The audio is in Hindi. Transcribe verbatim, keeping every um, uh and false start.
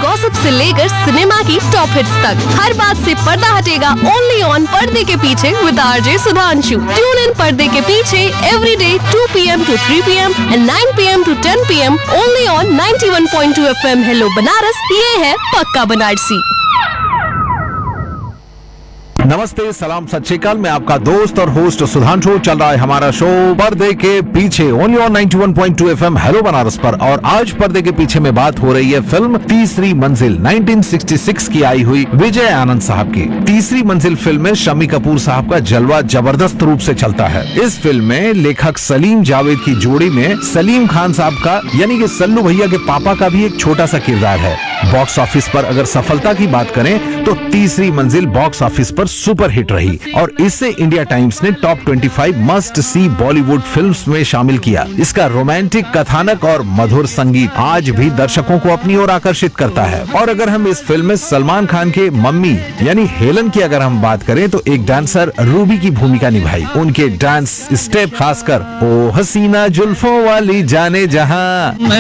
गॉसिप से लेकर सिनेमा की टॉप हिट्स तक, हर बात से पर्दा हटेगा ओनली ऑन पर्दे के पीछे with RJ Sudhanshu. Tune in पर्दे के पीछे every day to P M to three P M and nine P M to ten P am only on ninety one point two F M. Hello Banaras, ये है पक्का बनारसी। नमस्ते, सलाम, सत श्री अकाल। मैं आपका दोस्त और होस्ट सुधांशु। चल रहा है हमारा शो पर्दे के पीछे only on ninety one point two FM hello Banaras पर। और आज पर्दे के पीछे में बात हो रही है फिल्म तीसरी मंजिल नाइंटीन सिक्सटी सिक्स की आई हुई विजय आनंद साहब की। तीसरी मंजिल फिल्म में शम्मी कपूर साहब का जलवा जबरदस्त रूप से चलता है। इस फिल्म में लेखक सलीम जावेद की जोड़ी में सलीम खान साहब का यानी कि सल्लू भैया के पापा का भी एक छोटा सा किरदार है। बॉक्स ऑफिस पर अगर सफलता की बात करें तो तीसरी मंजिल बॉक्स ऑफिस पर सुपर हिट रही और इससे इंडिया टाइम्स ने टॉप पच्चीस मस्ट सी बॉलीवुड फिल्म्स में शामिल किया। इसका रोमांटिक कथानक और मधुर संगीत आज भी दर्शकों को अपनी ओर आकर्षित करता है। और अगर हम इस फिल्म में सलमान खान के मम्मी यानी हेलन की अगर हम बात करें तो एक डांसर रूबी की भूमिका निभाई। उनके डांस स्टेप खासकर ओ हसीना जुल्फों वाली जाने जहां